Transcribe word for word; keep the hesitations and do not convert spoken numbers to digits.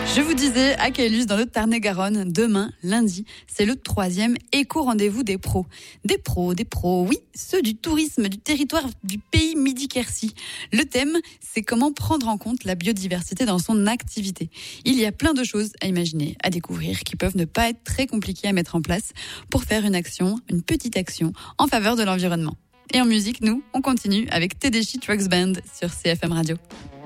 Je vous disais, à Caylus, dans le Tarn-et-Garonne, demain, lundi, c'est le troisième éco-rendez-vous des pros. Des pros, des pros, oui, ceux du tourisme, du territoire du pays Midi-Quercy. Le thème, c'est comment prendre en compte la biodiversité dans son activité. Il y a plein de choses à imaginer, à découvrir, qui peuvent ne pas être très compliquées à mettre en place pour faire une action, une petite action, en faveur de l'environnement. Et en musique, nous, on continue avec Tedeschi Trucks Band sur C F M Radio.